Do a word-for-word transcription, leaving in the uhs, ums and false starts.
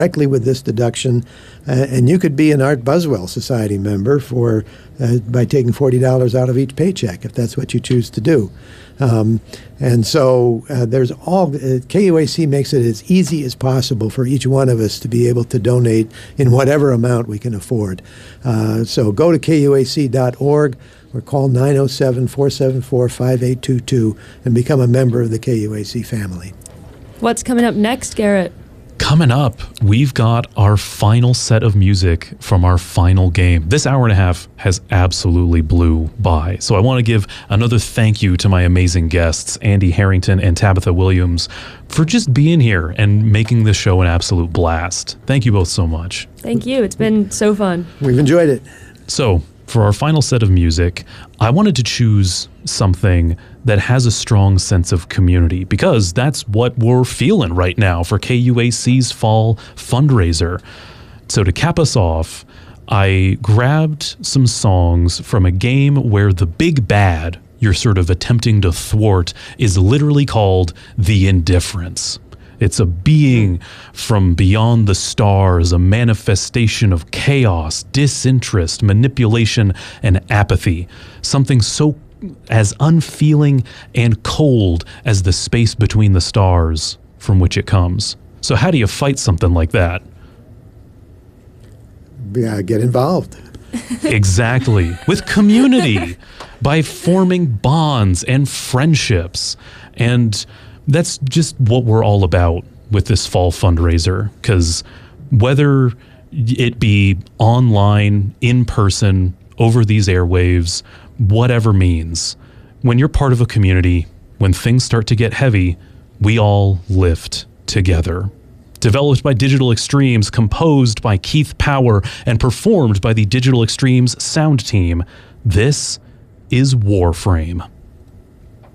directly with this deduction, uh, and you could be an Art Buswell Society member for uh, by taking forty dollars out of each paycheck if that's what you choose to do. Um, and so uh, there's all uh, K U A C makes it as easy as possible for each one of us to be able to donate in whatever amount we can afford. Uh, so go to K U A C dot org or call nine oh seven, four seven four, five eight two two and become a member of the K U A C family. What's coming up next, Garrett? Coming up, we've got our final set of music from our final game. This hour and a half has absolutely blew by. So I want to give another thank you to my amazing guests, Andy Harrington and Tabitha Williams, for just being here and making this show an absolute blast. Thank you both so much. Thank you. It's been so fun. We've enjoyed it. So for our final set of music, I wanted to choose something that has a strong sense of community, because that's what we're feeling right now for K U A C's fall fundraiser. So to cap us off, I grabbed some songs from a game where the big bad you're sort of attempting to thwart is literally called The Indifference. It's a being from beyond the stars, a manifestation of chaos, disinterest, manipulation, and apathy. Something so as unfeeling and cold as the space between the stars from which it comes. So how do you fight something like that? Yeah, get involved. Exactly. With community, by forming bonds and friendships. And that's just what we're all about with this fall fundraiser, because whether it be online, in person, over these airwaves, whatever means, when you're part of a community, when things start to get heavy, we all lift together. Developed by Digital Extremes, composed by Keith Power, and performed by the Digital Extremes sound team, this is Warframe.